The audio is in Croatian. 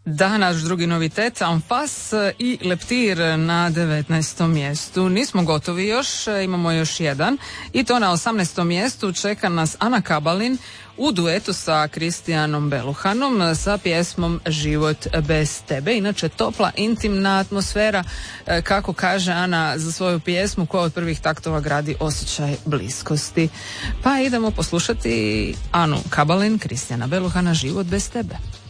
Da, naš drugi novitet, Anfas i Leptir na 19. mjestu. Nismo gotovi još, imamo još jedan i to na 18. mjestu čeka nas Ana Kabalin u duetu sa Kristijanom Beluhanom sa pjesmom Život bez tebe. Inače topla, intimna atmosfera, kako kaže Ana za svoju pjesmu koja od prvih taktova gradi osjećaj bliskosti. Pa idemo poslušati Anu Kabalin, Kristijana Beluhana, Život bez tebe.